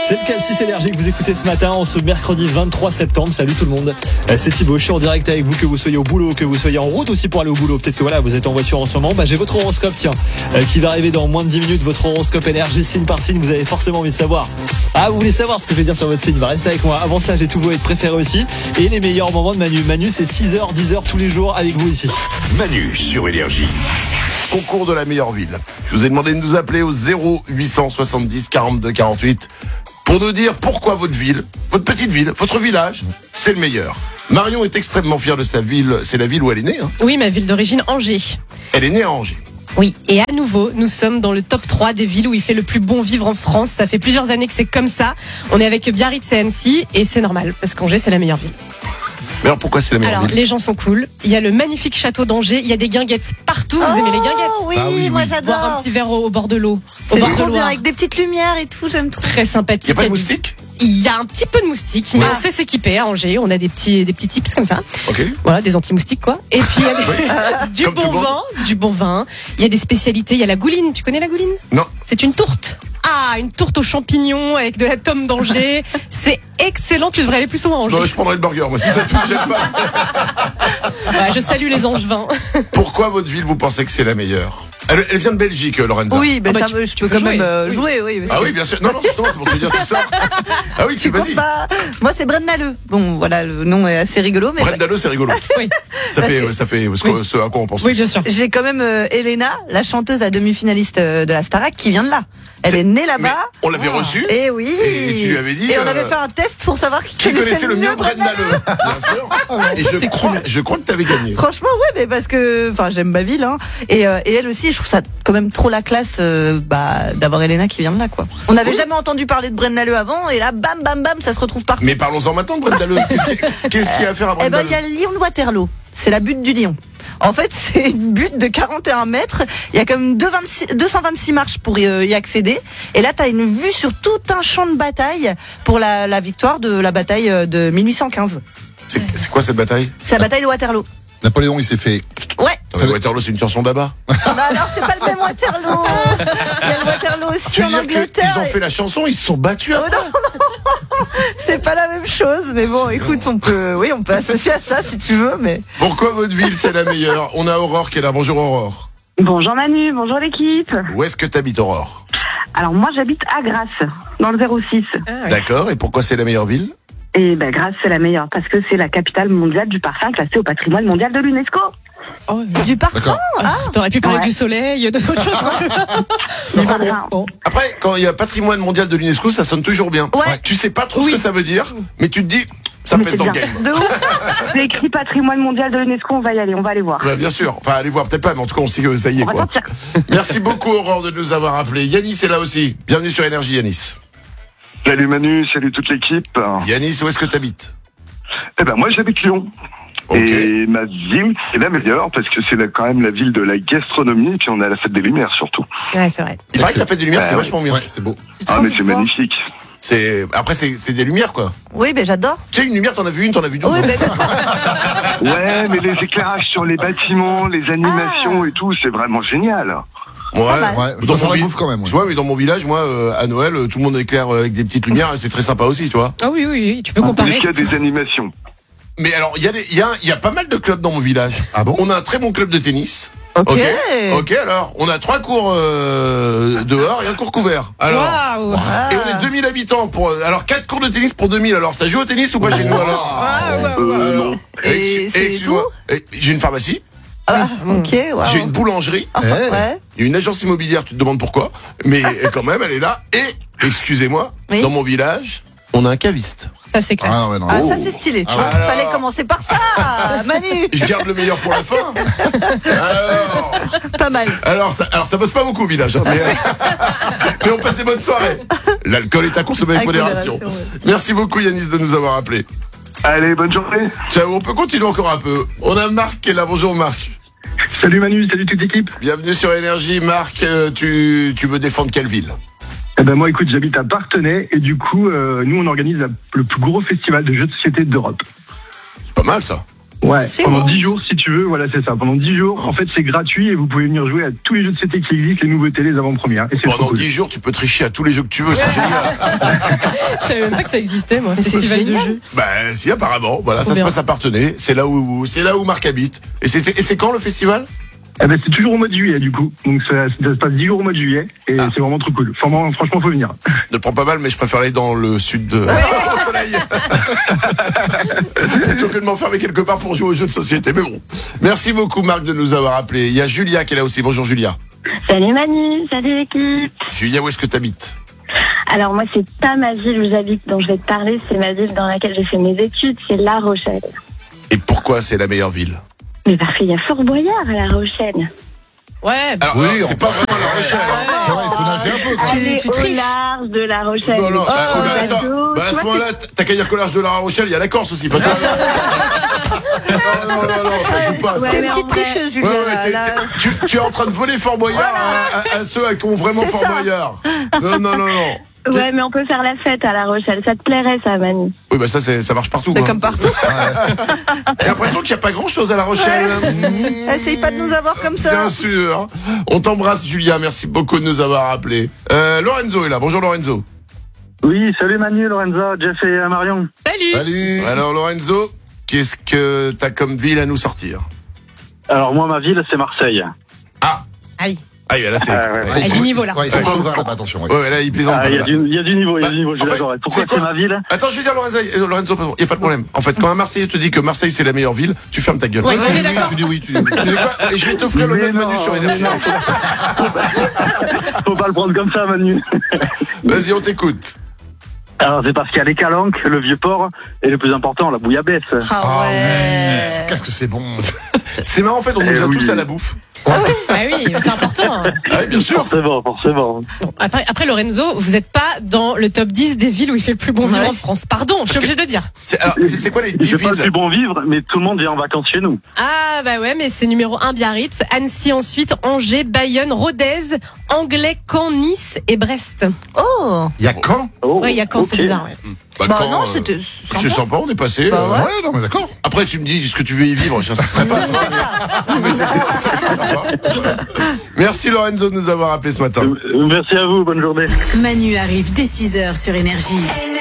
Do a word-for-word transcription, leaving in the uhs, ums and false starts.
C'est le K six Énergie que vous écoutez ce matin, en ce mercredi vingt-trois septembre. Salut tout le monde, c'est Thibaut, je suis en direct avec vous, que vous soyez au boulot, que vous soyez en route aussi pour aller au boulot. Peut-être que voilà, vous êtes en voiture en ce moment. Bah, j'ai votre horoscope, tiens, euh, qui va arriver dans moins de dix minutes. Votre horoscope énergie, signe par signe. Vous avez forcément envie de savoir. Ah, vous voulez savoir ce que je vais dire sur votre signe? Bah, restez avec moi. Avant ça, j'ai tous vos hits préférés aussi. Et les meilleurs moments de Manu. Manu, c'est six heures, dix heures tous les jours avec vous ici. Manu sur Énergie. Concours de la meilleure ville. Je vous ai demandé de nous appeler au zéro huit cent soixante-dix quarante-deux quarante-huit pour nous dire pourquoi votre ville, votre petite ville, votre village, c'est le meilleur. Marion est extrêmement fière de sa ville. C'est la ville où elle est née, hein. Oui, ma ville d'origine, Angers. Elle est née à Angers. Oui, et à nouveau, nous sommes dans le top trois des villes où il fait le plus bon vivre en France. Ça fait plusieurs années que c'est comme ça. On est avec Biarritz et Annecy, et c'est normal, parce qu'Angers, c'est la meilleure ville. Mais alors pourquoi c'est la meilleure Alors, ville? les gens sont cool. Il y a le magnifique château d'Angers. Il y a des guinguettes partout. Vous Oh, aimez les guinguettes? Oui, Ah oui, moi oui. j'adore. Boire un petit verre au, au bord de l'eau. Au C'est bord de trop bien, Loire. avec des petites lumières et tout, j'aime trop. Très sympathique. Il n'y a pas de Il y a du- moustiques? Il y a un petit peu de moustiques, mais Ah. on sait s'équiper à Angers. On a des petits, des petits tips comme ça. Ok. Voilà, des anti-moustiques, quoi. Et puis, il y a des- du Comme tout bon le monde. vin, du bon vin. Il y a des spécialités. Il y a la gouline. Tu connais la gouline? Non. C'est une tourte. Ah, une tourte aux champignons avec de la tome d'Angers. C'est excellent. Tu devrais aller plus souvent à Angers. Non, je prendrai le burger, moi, si ça te j'aime pas. Ouais, je salue les angevins. Pourquoi votre ville, vous pensez que c'est la meilleure? elle, elle vient de Belgique, Lorenza. Oui, ben Ah bah, ça, tu- me- je tu peux peux quand jouer. même euh, jouer, oui. Ah oui, bien sûr. Non, non, justement, c'est pour te dire tout ça. Ah oui, tu, Tu vas-y. comptes pas. Moi, c'est Brenda Leu. Bon, voilà, le nom est assez rigolo, mais Brenda Leu, c'est rigolo. Oui. Ça Parce fait, que- ça fait ce, que- ce à quoi on pense. Oui, bien sûr. j'ai quand même euh, Elena, la chanteuse, la demi-finaliste euh, de la Starac, qui vient de là. Elle C'est- est née Mais là-bas. on l'avait reçue. Et oui. Et tu lui avais dit, Et on euh, avait fait un test pour savoir qui, Qui connaissait le mieux Brenda Leu? Bien sûr. Et je crois, je crois que t'avais gagné. Franchement, ouais, mais parce que, enfin, j'aime ma ville, hein. Et, euh, et elle aussi, je trouve ça quand même trop la classe, euh, bah, d'avoir Elena qui vient de là, quoi. On n'avait Oui. jamais entendu parler de Brenda Leu avant, et là, bam, bam, bam, ça se retrouve partout. Mais parlons-en maintenant de Brenda Leu. Qu'est-ce qu'il qu'est-ce qu'il y a à faire à Eh Brenda ben, il y a le Lion de Waterloo. C'est la butte du Lion. En fait, c'est une butte de quarante et un mètres. Il y a comme deux cent vingt-six marches pour y, y accéder. Et là, tu as une vue sur tout un champ de bataille pour la, la victoire de la bataille de mille huit cent quinze. C'est c'est quoi cette bataille? C'est la bataille de Waterloo. Napoléon, il s'est fait. Ouais. Ça Waterloo, c'est une chanson d'Abba. Bah alors, c'est pas le même Waterloo. Il y a le Waterloo aussi Tu veux en dire Angleterre. qu'ils ont fait la chanson, ils se sont battus Oh après? non, non, c'est pas la même chose. Mais bon, écoute, on peut, oui, on peut associer à ça si tu veux, mais. Pourquoi votre ville, c'est la meilleure? On a Aurore qui est là. Bonjour Aurore. Bonjour Manu, bonjour l'équipe. Où est-ce que t'habites, Aurore? Alors moi j'habite à Grasse, dans le zéro six. Ah, oui. D'accord. Et pourquoi c'est la meilleure ville? Et ben Grasse c'est la meilleure parce que c'est la capitale mondiale du parfum classée au patrimoine mondial de l'UNESCO. Oh, Du parfum. D'accord. ah, T'aurais pu parler Ouais. du soleil, de d'autres choses. Ça sent bon. Enfin, Bon. Après, quand il y a patrimoine mondial de l'UNESCO, ça sonne toujours bien. Ouais. Tu sais pas trop Oui. ce que ça veut dire, mais tu te dis, ça Mais pèse c'est dans le bien. game. De ouf. c'est écrit patrimoine mondial de l'UNESCO, on va y aller, on va aller voir. Ouais, bien sûr. Enfin, allez voir, peut-être pas, mais en tout cas, on sait que ça y est, On va quoi. sortir. Merci beaucoup, Aurore, de nous avoir appelés. Yanis est là aussi. Bienvenue sur Énergie, Yanis. Salut Manu, salut toute l'équipe. Yanis, où est-ce que t'habites? Eh ben moi j'habite Lyon. Ok. Et ma ville c'est la meilleure parce que c'est la- quand même la ville de la gastronomie et puis on a la fête des Lumières surtout. Ouais, c'est vrai. Il paraît que la fête des Lumières, c'est Ouais, vachement bien. Ouais, c'est beau. Ah mais c'est Pourquoi magnifique. C'est, après, c'est, c'est des lumières, quoi. Oui, ben j'adore. Tu sais, une lumière, t'en as vu une, t'en as vu deux. Oui, ben, Ouais mais les éclairages sur les bâtiments, les animations et tout, c'est vraiment génial. Ouais, mal. Ouais, faut Dans faire mon la vi- bouffe quand même. ouais. Tu vois, mais dans mon village, moi, euh, à Noël, euh, tout le monde éclaire euh, avec des petites lumières, et c'est très sympa aussi, tu vois. Ah oui, oui, oui, tu peux Est-ce comparer. qu'il y a des animations? Mais alors, il y a des, il y a, il y a pas mal de clubs dans mon village. Ah bon? On a un très bon club de tennis. ok. Ok. Ok, alors, on a trois cours euh, dehors et un cours couvert. Alors, Waouh. et on est deux mille habitants pour, alors quatre cours de tennis pour deux mille. Alors, ça joue au tennis ou pas chez nous alors? Ah, ouais, ouais. Euh, Alors, non. Et ex- c'est excuse-moi. Et j'ai une pharmacie, Ah, ok, wow. j'ai une boulangerie, Ah, Eh. ouais. il y a une agence immobilière, tu te demandes pourquoi, mais quand même, elle est là. Et, excusez-moi, Oui. dans mon village, on a un caviste. Ça, c'est classe. Ah, ouais, non. Ah, Oh. ça c'est stylé, tu Ah vois. ouais. Fallait Alors. commencer par ça, Manu. Je garde le meilleur pour la fin. Alors, Pas mal. alors ça, alors ça bosse pas beaucoup au village, hein, mais, mais on passe des bonnes soirées. L'alcool est à consommer avec, Avec modération. modération, ouais. Merci beaucoup Yanis de nous avoir appelés. Allez, bonne journée. Ciao, on peut continuer encore un peu. On a Marc qui est là. Bonjour Marc. Salut Manu, salut toute l'équipe. Bienvenue sur Énergie. Marc, euh, tu, tu veux défendre quelle ville? Eh ben moi écoute, j'habite à Parthenay et du coup, euh, nous on organise la- le plus gros festival de jeux de société d'Europe. C'est pas mal ça. Ouais, C'est pendant bon. dix jours si tu veux, voilà c'est ça. Pendant dix jours, en fait c'est gratuit et vous pouvez venir jouer à tous les jeux de société qui existent, les nouveautés, les avant-premières. Et c'est trop Pendant cool. dix jours, tu peux tricher à tous les jeux que tu veux, c'est génial. Je savais même pas que ça existait, moi. Mais c'est Festival de génial. jeux. Bah, si, apparemment. Voilà, Trop ça se bien. passe à Parthenay. C'est là où, c'est là où Marc habite. Et c'était, et c'est quand le festival? Eh ben, c'est toujours au mois de juillet du coup. Donc ça, ça se passe dix jours au mois de juillet et Ah. c'est vraiment trop cool. Franchement, franchement faut venir. Ne prends pas mal, mais je préfère aller dans le sud de, au soleil. Plutôt que de m'enfermer quelque part pour jouer aux jeux de société. Mais bon. Merci beaucoup, Marc, de nous avoir appelés. Il y a Julia qui est là aussi. Bonjour, Julia. Salut Manu, salut l'équipe. Julia, où est-ce que t'habites? Alors moi c'est pas ma ville où j'habite dont je vais te parler, c'est ma ville dans laquelle j'ai fait mes études, c'est La Rochelle. Et pourquoi c'est la meilleure ville? Mais parce qu'il y a Fort Boyard à La Rochelle. Ouais. Alors, Oui, alors, on c'est pas vraiment La Rochelle. hein. C'est vrai, il faut nager un peu. quoi. Allez tu au triches. large de La Rochelle. Non, non, bah, Oh, bah, attends. bateau. Bah, à ce Moi, moment-là, t'as qu'à dire qu'au large de La Rochelle, il y a la Corse aussi. Pas ça. non, non, non, non, ça joue pas. ça. Ouais, T'es une mais en petite vrai- tricheuse, Ouais, Julia. ouais, là, t'es- là. t'es- tu, tu es en train de voler Fort Boyard à, à- à ceux qui ont vraiment C'est Fort ça. Boyard. Non, non, non, non. Ouais, mais on peut faire la fête à La Rochelle. Ça te plairait, ça, Manu? Oui, bah ça, c'est, ça marche partout. C'est quoi. comme partout. J'ai l'impression qu'il n'y a pas grand-chose à La Rochelle. Mmh, Essaye pas de nous avoir comme ça. Bien sûr. On t'embrasse, Julia. Merci beaucoup de nous avoir appelés. Euh, Lorenzo est là. Bonjour, Lorenzo. Oui, salut Manu, Lorenza, Jeff et euh, Marion. Salut. Salut. Alors, Lorenzo, qu'est-ce que t'as comme ville à nous sortir? Alors moi ma ville c'est Marseille. Ah. Aïe. Ah, oui, là, c'est. Ah, ouais. Ouais, Ah, ils du sont- niveau, là. Ouais, ils sont Ouais, chauvards là-bas, attention. ouais. Ouais, ouais, là, il plaisante. Ah, il y a là. du il y a du niveau, il y a Bah, du niveau, je en fait, l'adore. Et Pourquoi c'est quoi c'est ma ville? Attends, je vais dire Lorenzo, euh, Lorenzo, pardon, il n'y a pas de problème. En fait, quand un Marseillais te dit que Marseille c'est la meilleure ville, tu fermes ta gueule. Ouais, Tu on dis est oui, d'accord. tu dis oui, tu dis oui. Tu sais quoi? Et je vais t'offrir le Mais même non, menu sur mais Énergie. non. Faut pas le prendre comme ça Manu. Vas-y, on t'écoute. Alors c'est parce qu'il y a les calanques, le vieux port et le plus important la bouillabaisse. Ah Ah oui, ouais. qu'est-ce que c'est bon. C'est marrant, en fait, on Eh nous a oui. tous à la bouffe. Ah oui, mais c'est important. hein. Ah oui, bien sûr. Forcément, forcément. Bon, après, après, Lorenzo, vous n'êtes pas dans le top dix des villes où il fait le plus bon vivre Ouais. en France. Pardon, je suis obligé de le dire. C'est, alors, c'est, c'est quoi les Je dix fais pas le villes? plus bon vivre, mais tout le monde vient en vacances chez nous. Ah bah ouais, mais c'est numéro un Biarritz, Annecy ensuite, Angers, Bayonne, Rodez, Anglais, Caen, Nice et Brest. Oh. Il y a quand? Oh, Ouais, il y a Caen, c'est ok. bizarre. Ouais. Bah, Bah quand, non, euh, c'était. c'est sympa, on est passé. Bah euh, ouais. Ouais, non, mais d'accord. Après, tu me dis ce que tu veux y vivre, j'insisterai pas. toi, mais, mais c'était, c'était sympa. Merci Lorenzo de nous avoir appelé ce matin. Euh, Merci à vous, bonne journée. Manu arrive dès six heures sur Énergie.